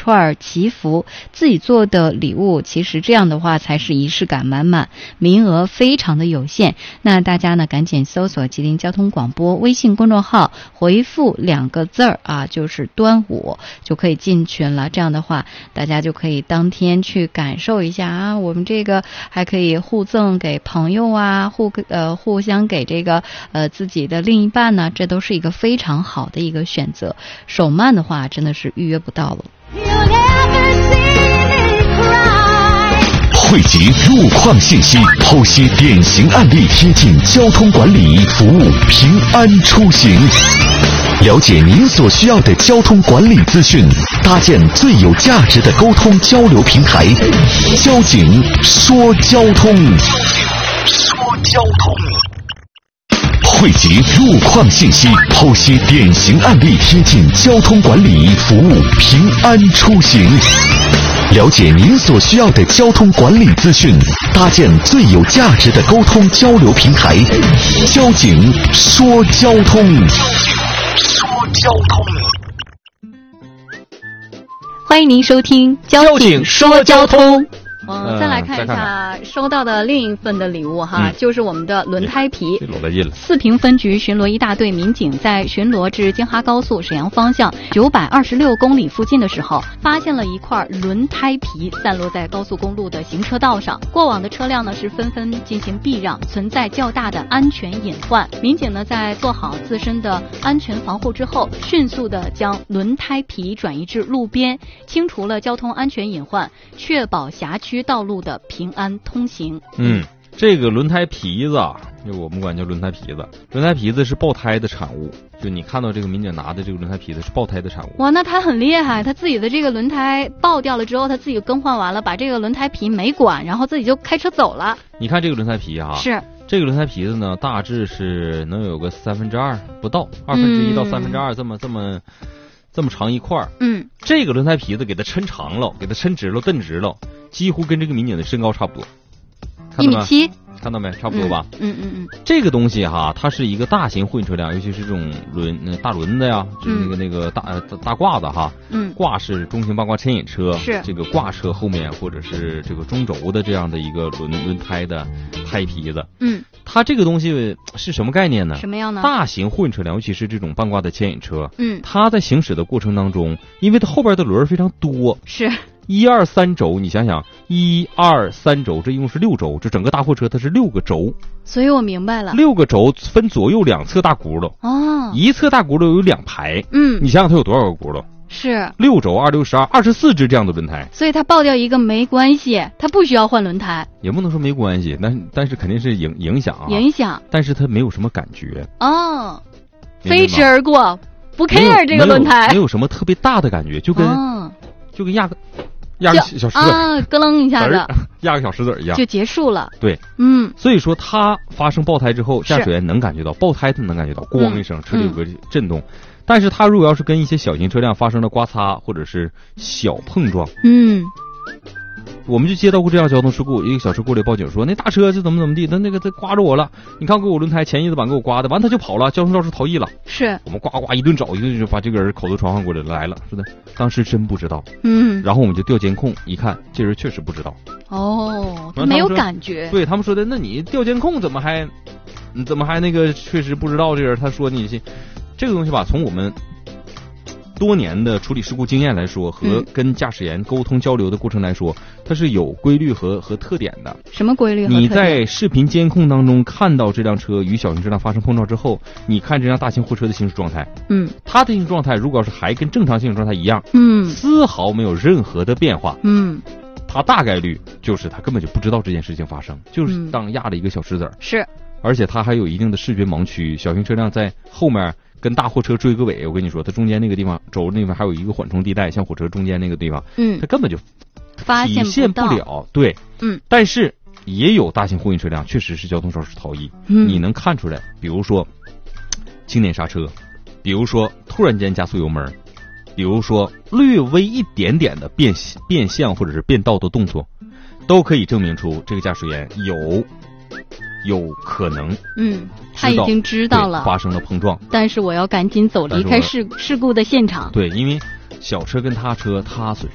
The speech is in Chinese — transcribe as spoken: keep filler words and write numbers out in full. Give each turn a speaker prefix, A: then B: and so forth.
A: 串祈福，自己做的礼物，其实这样的话才是仪式感满满，名额非常的有限。那大家呢赶紧搜索吉林交通广播微信公众号，回复两个字儿啊，就是端午，就可以进群了。这样的话大家就可以当天去感受一下啊，我们这个还可以互赠给朋友啊，互呃互相给这个呃自己的另一半呢，这都是一个非常好的一个选择。手慢的话真的是预约不到了。
B: 汇集路况信息，剖析典型案例，贴近交通管理，服务平安出行。了解您所需要的交通管理资讯，搭建最有价值的沟通交流平台。交警说交通，说交通。汇集路况信息，剖析典型案例，贴近交通管理，服务平安出行。了解您所需要的交通管理资讯，搭建最有价值的沟通交流平台。交警说交通，说交通。
A: 欢迎您收听交警说交通。嗯，再来看一
C: 看
A: 下收到的另一份的礼物哈，嗯、就是我们的轮胎皮。
C: 这裸得劲了。
A: 四平分局巡逻一大队民警在巡逻至京哈高速沈阳方向九百二十六公里附近的时候，发现了一块轮胎皮散落在高速公路的行车道上。过往的车辆呢是纷纷进行避让，存在较大的安全隐患。民警呢在做好自身的安全防护之后，迅速的将轮胎皮转移至路边，清除了交通安全隐患，确保辖区道路的平安通行。
C: 嗯，这个轮胎皮子啊，就我们管叫轮胎皮子。轮胎皮子是爆胎的产物，就你看到这个民警拿的这个轮胎皮子是爆胎的产物。
A: 哇，那他很厉害，他自己的这个轮胎爆掉了之后，他自己更换完了，把这个轮胎皮没管，然后自己就开车走了。
C: 你看这个轮胎皮啊，
A: 是
C: 这个轮胎皮子呢，大致是能有个三分之二不到，二分之一到三分之二这么这么。这么长一块儿，
A: 嗯，
C: 这个轮胎皮子给它抻长了，给它抻直了，蹬直了，几乎跟这个民警的身高差不多，
A: 一米七，
C: 看到没？差不多吧？
A: 嗯嗯嗯。
C: 这个东西哈，它是一个大型货运车辆，尤其是这种轮大轮子呀，就是那个、嗯、那个大大大挂子哈，
A: 嗯，
C: 挂是中型八卦牵引车，
A: 是
C: 这个挂车后面或者是这个中轴的这样的一个轮轮胎的胎皮子，
A: 嗯。
C: 它这个东西是什么概念呢？
A: 什么样呢？
C: 大型货运车辆，尤其是这种半挂的牵引车，
A: 嗯，
C: 它在行驶的过程当中，因为它后边的轮非常多，
A: 是
C: 一二三轴，你想想，一二三轴，这一共是六轴，这整个大货车它是六个轴，
A: 所以我明白了，
C: 六个轴分左右两侧大轱辘，
A: 哦，
C: 一侧大轱辘有两排，
A: 嗯，
C: 你想想它有多少个轱辘？
A: 是
C: 六轴，二六十二，二十四只这样的轮胎，
A: 所以它爆掉一个没关系，它不需要换轮胎，
C: 也不能说没关系，但但是肯定是影影响啊，
A: 影响，
C: 但是它没有什么感觉
A: 哦，飞驰而过，不 care 这个轮胎，
C: 没有什么特别大的感觉，就跟、哦、就跟压个压个小石子
A: 啊，咯楞一下子，
C: 压个小石子一样，
A: 就结束了。
C: 对，
A: 嗯，
C: 所以说它发生爆胎之后，驾驶员能感觉到爆胎，他能感觉到咣一声，车里有个震动。嗯但是它如果要是跟一些小型车辆发生了刮擦或者是小碰撞，
A: 嗯，
C: 我们就接到过这样交通事故，一个小车过来报警说那大车就怎么怎么地，他那个他刮着我了，你看给我轮胎前翼子板给我刮的，完他就跑了，交通肇事逃逸了。
A: 是
C: 我们呱呱一顿找，一顿就把这个人口头传唤过来来了，是的，当时真不知道，
A: 嗯，
C: 然后我们就调监控，一看这人确实不知道，
A: 哦，他没有感觉，
C: 对他们说的，那你调监控怎么还，你怎么还那个确实不知道这人？他说你这个东西吧，从我们多年的处理事故经验来说，和跟驾驶员沟通交流的过程来说，它是有规律和和特点的。
A: 什么规律和特点？
C: 你在视频监控当中看到这辆车与小型车辆发生碰撞之后，你看这辆大型货车的行驶状态，
A: 嗯，
C: 它的行驶状态如果要是还跟正常行驶状态一样，
A: 嗯，
C: 丝毫没有任何的变化，
A: 嗯，
C: 它大概率就是他根本就不知道这件事情发生，就是当压了一个小石子儿，
A: 嗯、是，
C: 而且它还有一定的视觉盲区，小型车辆在后面跟大货车追个尾，我跟你说，它中间那个地方轴那边还有一个缓冲地带，像火车中间那个地方，
A: 嗯，
C: 它根本就
A: 发现
C: 体现不了，对，
A: 嗯，
C: 但是也有大型货运车辆确实是交通肇事逃逸，
A: 嗯，
C: 你能看出来，比如说轻点刹车，比如说突然间加速油门，比如说略微一点点的变变向或者是变道的动作，都可以证明出这个驾驶员有。有可能，
A: 嗯，他已经知道了
C: 发生了碰撞，
A: 但是我要赶紧走离开事事故的现场。
C: 对，因为小车跟他车，他损